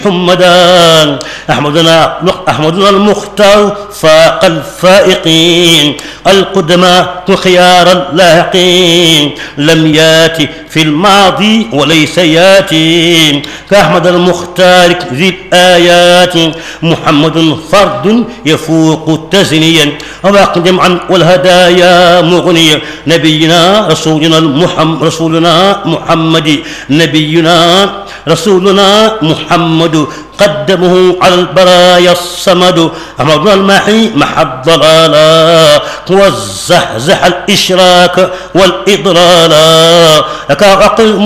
محمدا أحمدنا المختار فاق الفائقين القدماء خيار اللاحقين لم ياتي في الماضي وليس ياتي كأحمد المختار ذي الآيات محمد فرد يفوق تزنيا وأقدم عن والهدايا مغنيا نبينا رسولنا محمد نبينا رسولنا محمد قدمه على البرايا الصمد أمرنا المحي محى الضلالا والزحزح الإشراك والإضلالا